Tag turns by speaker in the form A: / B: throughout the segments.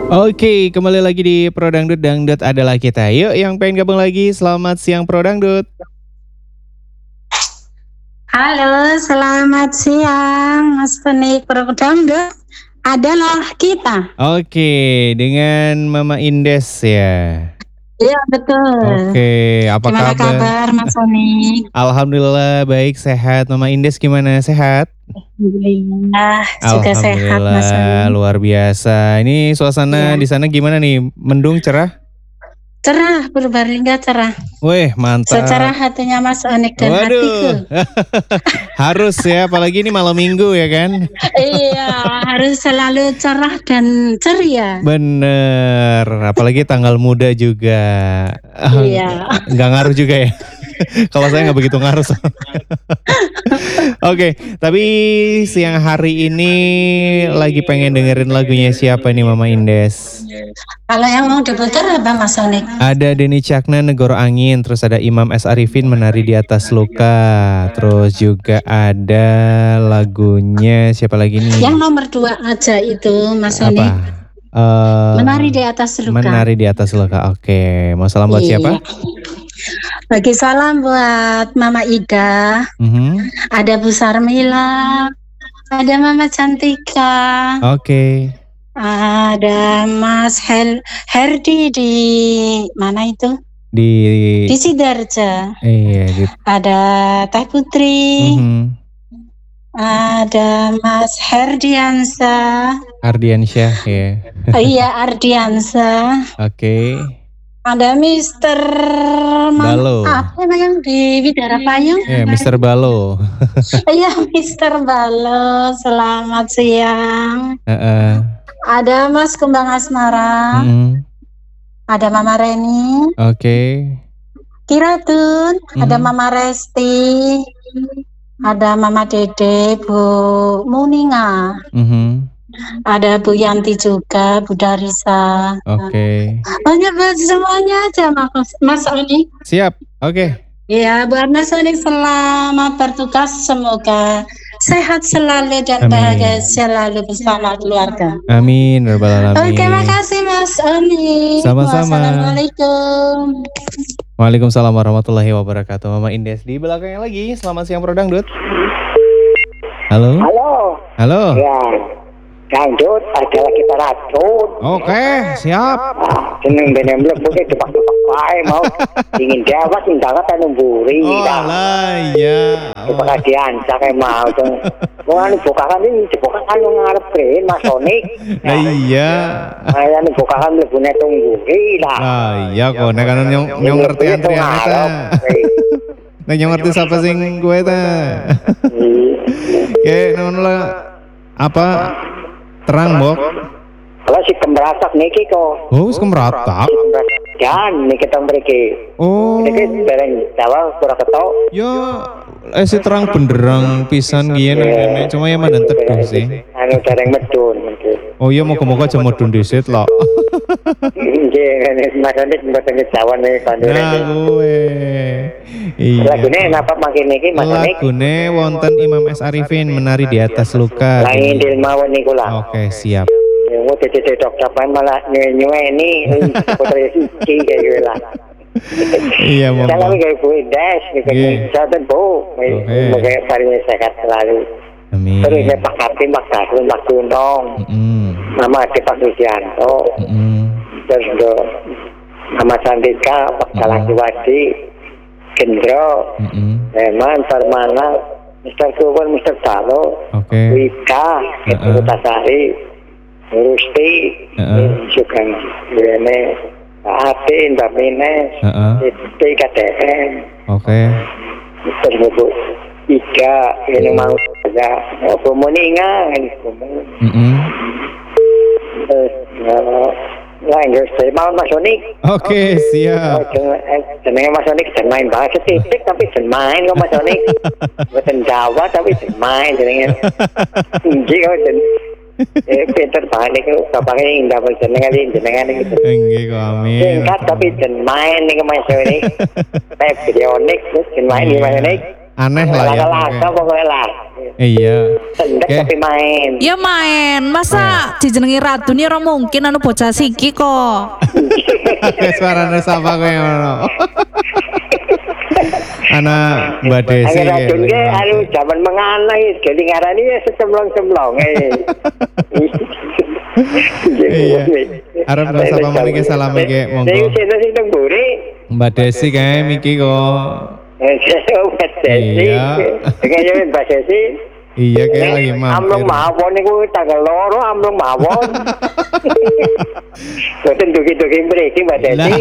A: Oke, kembali lagi di Pro Dangdut, Dangdut adalah kita. Yuk yang pengen gabung lagi, selamat siang Pro Dangdut.
B: Halo, selamat siang Mas Penik Pro Dangdut adalah kita.
A: Oke, dengan Mama Indes ya.
B: Iya betul.
A: Oke, apa
B: Gimana kabar Mas Penik?
A: Alhamdulillah baik, sehat. Mama Indes gimana, sehat?
B: Alhamdulillah juga sehat Mas
A: Alhamdulillah,
B: Penik.
A: luar biasa. Ini suasana di sana gimana nih? Mendung, cerah?
B: Cerah, Purbalingga cerah.
A: Wih, mantap.
B: Secara hatinya Mas Onik dan hatiku.
A: Harus ya, apalagi ini malam minggu ya kan?
B: Iya, harus selalu cerah dan ceria.
A: Bener, apalagi tanggal muda juga.
B: Iya.
A: Nggak ngaruh juga ya. Kalau saya nggak begitu ngaruh. Oke, tapi siang hari ini lagi pengen dengerin lagunya siapa nih Mama Indes?
B: Kalau yang mau diputar apa Mas Onik?
A: Ada Denny Cakna, Negoro Angin, terus ada Imam S. Arifin, Menari di Atas Luka, terus juga ada lagunya siapa lagi nih?
B: Yang nomor 2 aja itu Mas Onik.
A: Apa?
B: Menari di Atas Luka.
A: Menari di Atas Luka. Oke, mau salam buat siapa?
B: Bagi salam buat Mama Ida, ada Bu Sarmila, ada Mama Cantika, ada Mas Herdi di mana itu? Di Sidarja.
A: Iya.
B: Ada Teh Putri, ada Mas Herdiansyah.
A: Ardiansyah ya.
B: Iya Ardiansyah.
A: Oke.
B: Ada Mister
A: Balo.
B: Apa yang di Widara Payung?
A: Iya, Mister Balo.
B: Iya, Mister Balo. Selamat siang. Ada Mas Kumbang Asmara. Ada Mama Reni.
A: Oke.
B: Kiratun. Ada Mama Resti. Ada Mama Dede, Bu Muninga. Ada Bu Yanti juga, Bu Darisa.
A: Oke.
B: Banyak buat semuanya aja Mas Oni.
A: Siap, oke.
B: Ya, buat Mas Oni selamat bertugas, semoga sehat selalu dan bahagia selalu bersama keluarga.
A: Amin, rabbal alamin.
B: Oke, makasih Mas Oni.
A: Sama-sama.
B: Assalamualaikum.
A: Waalaikumsalam warahmatullahi wabarakatuh. Mama Indes di belakangnya lagi. Selamat siang Pro Dangdut. Halo. Halo.
C: Ya. Dangdut adalah kita racun.
A: Oke, siap.
C: Seneng benem lebuke depak-depak wae mau dingin dewas sing banget numburi.
A: Oh lah iya.
C: Depak diancak mau dong. Wong anu bukakan ini dibukakan ngarep kren Mas Sonik.
A: Lah iya.
C: Anu bukakan mlebune tungguri lah.
A: Lah iya kok nek kan nyong ngerti antrian eta. Nek nyong ngerti sapa sing gue ta. Oke, ngono lah. Apa terang bok?
C: Kalau si kemeratak niki kok.
A: Oh, si kemeratak.
C: Dan niki tong mriki.
A: Oh.
C: Niki bareng Jawa pura ketok.
A: Ya, si terang benderang pisan gini nenek. Cuma ya mandan teduh sih.
C: Anu bareng medun.
A: Oh iya, moga-moga aja medun disit lah.
C: Nggih, makane mboten Jawa nih kandhane.
A: Nah, gue. Iya.
C: Lagune napa mangke niki Mas Nik?
A: Lagune wonten Imam S. Arifin, Menari di Atas Luka.
C: Lain dilmawon niku lah.
A: Oke, siap.
C: Yo tete dokter malah nyuweni putri siji kayak gitu lah.
A: Iya, Mama.
C: Salam ke Bu Indes, ke Jaten Bu. Semoga parinya sehat selalu.
A: Amin.
C: Terus Pak Kapten, Pak Kasun, Pak Gunung. Mama Ade Pak Susianto. Terus Mama Cantika, Pak Kalakiwadi, Gendro, Eman, Sarmana, Mr. Kuwan, Mr. Talo, Wika, Ketua Tasari, Rusti, juga Yene, Pak Atin, Mbak Mines, KTM. Terus Bu Ika, ini mau ada Bu Muninga, ini lah Inggris mau Mas Sonik.
A: Oke, siap.
C: Jenenge Mas Sonik main bahasa titik tapi main kok Mas Sonik. Boten Jawa tapi main jenenge. Inji kok Peter bahan niku bapake indah jenengan niku.
A: Nggih kok amin.
C: Singkat tapi main niku Mas Sonik. Bionik terus main di Mas Sonik.
A: aneh lah ya.
C: Laga pokoknya lah.
A: Iya.
C: Sendek
A: Oke.
C: tapi main.
D: Ya main, masa dijenengi ratu nih orang mungkin anu bocah siki kok.
A: Suaranya siapa kowe ngono? Anak Mbak Desi.
C: Angin racun ke, zaman mengana jadi ngarani ya secemplong-cemplong.
A: Iya. Arep nggak sapa meniki salam iki monggo.
C: Sing sing teng mburi.
A: Mbak Desi kae miki kok.
C: Mbak Desi.
A: Iya.
C: Kayaknya Mbak Desi.
A: Iya kayak lagi
C: Amlung
A: mampir.
C: mawon niku tanggal loro amlung mawon. Boten dugi-dugi mriki Mbak Desi.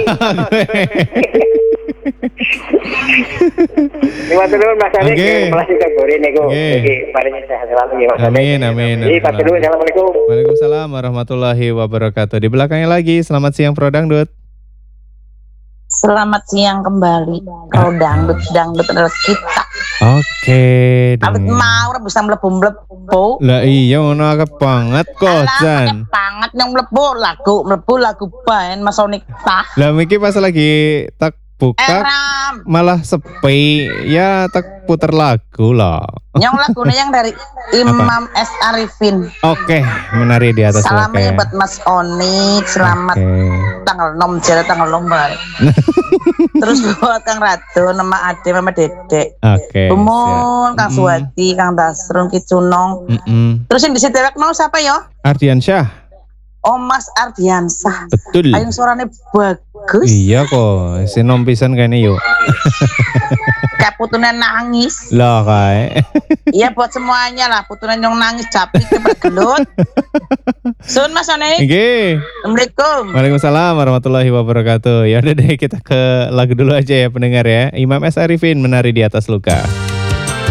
C: Terima kasih Mas Anik,
A: Oke.
C: kelas kita bori niku.
A: Oke.
C: Iki paringnya sehat selalu ya Mas Anik.
A: Amin amin.
C: Jadi Pak Dulu, assalamualaikum.
A: Waalaikumsalam warahmatullahi wabarakatuh. Di belakangnya lagi, selamat siang Pro Dangdut.
E: Selamat siang kembali. Kalau dangdut adalah kita.
A: Oke.
E: Awet mau ora bisa mlebu-mlebu.
A: Lah iya ngono akeh banget kok, Jan.
E: Banget yang mlebu lagu baen Mas Onik tah.
A: Lah miki pas lagi tak buka
E: Eram.
A: malah sepi. Ya tak puter lagu loh.
E: Yang lagunya yang dari Imam S. Arifin.
A: Oke, menari di atas
E: Salamnya
A: loke.
E: buat Mas Onik. Selamat
A: Oke.
E: tanggal 6 jadi tanggal lomba. Terus buat Kang Ratu, nama Ade, Mama Dedek.
A: Oke.
E: Bumun, Kang
A: siap.
E: Suwati, Kang Dasrun, Ki Cunong. Terus yang disederek mau siapa ya?
A: Ardiansyah.
E: Oh Mas Ardiansah.
A: Betul.
E: Ayung suaranya bagus.
A: Iya kok, sinom pisan kayaknya yuk.
E: Kayak putunya nangis.
A: Lah kae.
E: Iya buat semuanya lah. Putunya yang nangis capek kebergelut. Sun Mas Onik.
A: Oke.
E: Assalamualaikum.
A: Waalaikumsalam warahmatullahi wabarakatuh. Ya udah deh kita ke lagu dulu aja ya pendengar ya. Imam S. Arifin menari di atas luka.